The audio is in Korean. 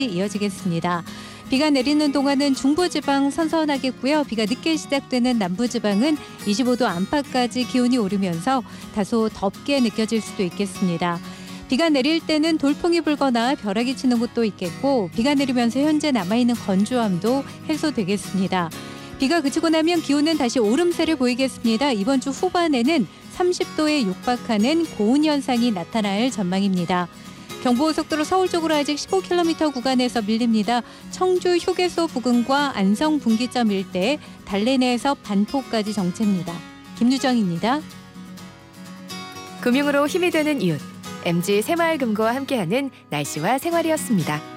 이어지겠습니다. 비가 내리는 동안은 중부지방 선선하겠고요. 비가 늦게 시작되는 남부지방은 25도 안팎까지 기온이 오르면서 다소 덥게 느껴질 수도 있겠습니다. 비가 내릴 때는 돌풍이 불거나 벼락이 치는 곳도 있겠고 비가 내리면서 현재 남아있는 건조함도 해소되겠습니다. 비가 그치고 나면 기온은 다시 오름세를 보이겠습니다. 이번 주 후반에는 30도에 육박하는 고온 현상이 나타날 전망입니다. 경부고속도로 서울 쪽으로 아직 15km 구간에서 밀립니다. 청주 휴게소 부근과 안성 분기점 일대, 달래내에서 반포까지 정체입니다. 김유정입니다. 금융으로 힘이 되는 이웃, MG 새마을금고와 함께하는 날씨와 생활이었습니다.